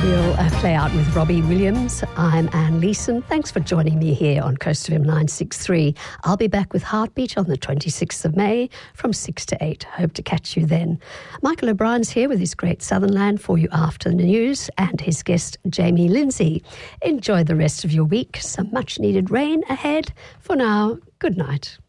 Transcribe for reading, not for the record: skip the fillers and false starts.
We'll play out with Robbie Williams. I'm Anne Leeson. Thanks for joining me here on Coast FM 963. I'll be back with Heartbeat on the 26th of May from 6 to 8. Hope to catch you then. Michael O'Brien's here with his Great Southern Land for you after the news and his guest Jamie Lindsay. Enjoy the rest of your week. Some much needed rain ahead. For now, good night.